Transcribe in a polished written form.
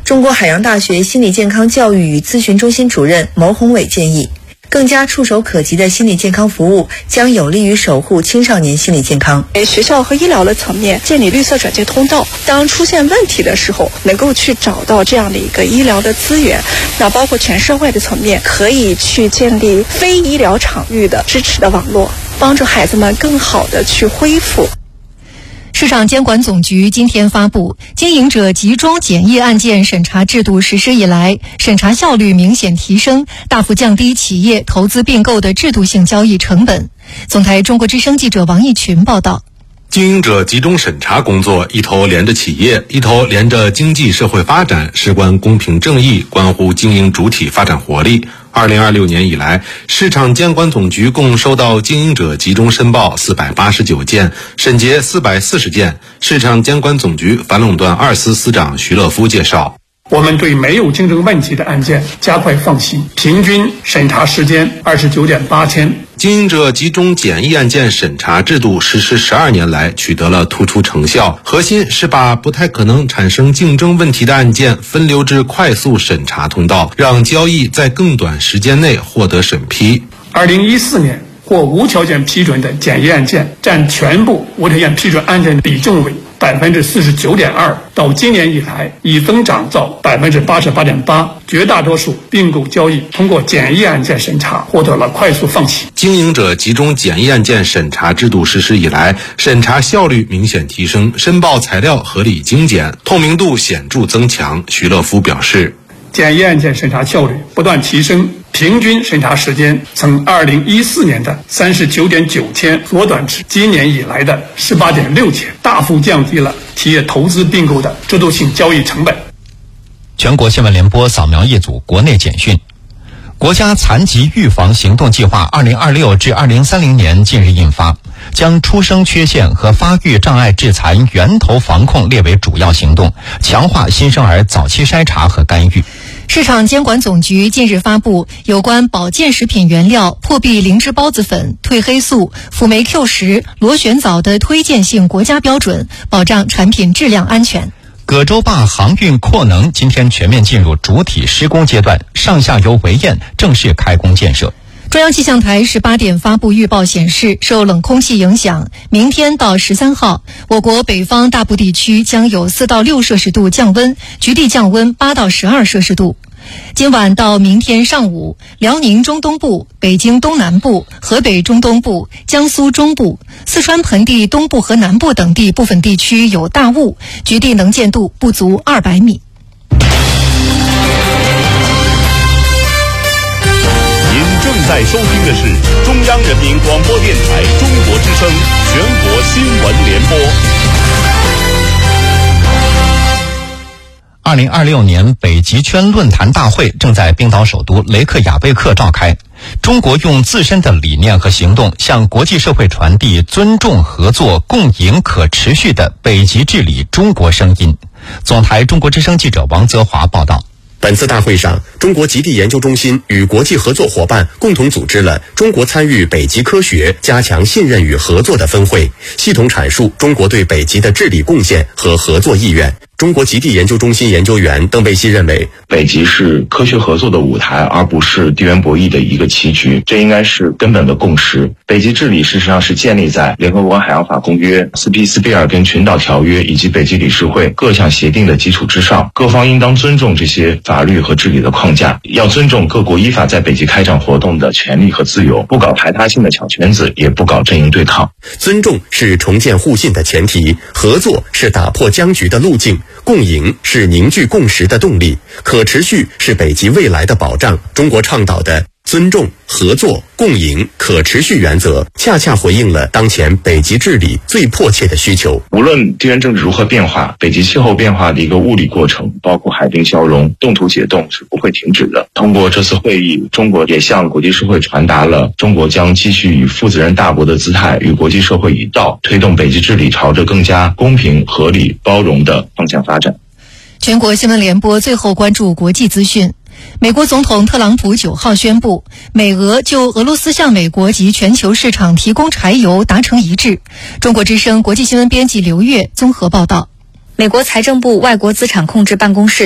中国海洋大学心理健康教育与咨询中心主任牟宏伟建议，更加触手可及的心理健康服务将有利于守护青少年心理健康。 学校和医疗的层面建立绿色转介通道，当出现问题的时候能够去找到这样的一个医疗的资源。那包括全社会的层面，可以去建立非医疗场域的支持的网络，帮助孩子们更好的去恢复。 市场监管总局今天发布，经营者集中检疫案件审查制度实施以来，审查效率明显提升，大幅降低企业投资并购的制度性交易成本。总台中国之声记者王义群报道。 经营者集中审查工作一头连着企业，一头连着经济社会发展，事关公平正义，关乎经营主体发展活力。2026年以来，市场监管总局共收到经营者集中申报489件，审结440件。市场监管总局反垄断2司司长徐乐夫介绍， 我们对没有竞争问题的案件加快放行，平均审查时间29.8天。 经营者集中检疫案件审查制度实施12年来取得了突出成效，核心是把不太可能产生竞争问题的案件分流至快速审查通道，让交易在更短时间内获得审批。 2014年获无条件批准的检疫案件占全部无条件批准案件比重为49.2%，到今年以来已增长到88.8%，绝大多数并购交易通过检疫案件审查获得了快速放行。 经营者集中检疫案件审查制度实施以来，审查效率明显提升，申报材料合理精简，透明度显著增强。徐乐夫表示， 检疫案件审查效率不断提升，平均审查时间从2014年的39.9天缩短至今年以来的18.6天，大幅降低了企业投资并购的制度性交易成本。 全国新闻联播扫描一组国内简讯。国家残疾预防行动计划2026至2030年近日印发，将出生缺陷和发育障碍致残源头防控列为主要行动，强化新生儿早期筛查和干预。 市场监管总局近日发布有关保健食品原料破壁灵芝孢子粉、褪黑素、辅酶 Q10、螺旋藻的推荐性国家标准，保障产品质量安全。 葛洲坝航运扩能今天全面进入主体施工阶段，上下游围堰正式开工建设。 中央气象台18点发布预报显示，受冷空气影响，明天到13号，我国北方大部地区将有4到6摄氏度降温，局地降温8到12摄氏度。今晚到明天上午，辽宁中东部、北京东南部、河北中东部、江苏中部、四川盆地东部和南部等地部分地区有大雾，局地能见度不足200米。 您正在收听的是中央人民广播电台中国之声全国新闻联播。 2026年北极圈论坛大会正在冰岛首都雷克雅未克召开。中国用自身的理念和行动向国际社会传递尊重、合作、共赢、可持续的北极治理中国声音。总台中国之声记者王泽华报道。 本次大会上，中国极地研究中心与国际合作伙伴共同组织了中国参与北极科学加强信任与合作的分会，系统阐述中国对北极的治理贡献和合作意愿。中国极地研究中心研究员邓贝西认为， 北极是科学合作的舞台，而不是地缘博弈的一个棋局，这应该是根本的共识。北极治理事实上是建立在联合国海洋法公约、斯皮斯贝尔根群岛条约以及北极理事会各项协定的基础之上，各方应当尊重这些法律和治理的框架，要尊重各国依法在北极开展活动的权利和自由，不搞排他性的小圈子，也不搞阵营对抗。 尊重是重建互信的前提，合作是打破僵局的路径，共赢是凝聚共识的动力，可持续是北极未来的保障。中国倡导的尊重、合作、共赢、可持续原则，恰恰回应了当前北极治理最迫切的需求。 无论地缘政治如何变化，北极气候变化的一个物理过程，包括海冰消融、冻土解冻是不会停止的。通过这次会议，中国也向国际社会传达了中国将继续以负责任大国的姿态与国际社会一道，推动北极治理朝着更加公平、合理、包容的方向发展。 全国新闻联播最后关注国际资讯。美国总统特朗普9号宣布，美俄就俄罗斯向美国及全球市场提供柴油达成一致。中国之声国际新闻编辑刘月综合报道。 美国财政部外国资产控制办公室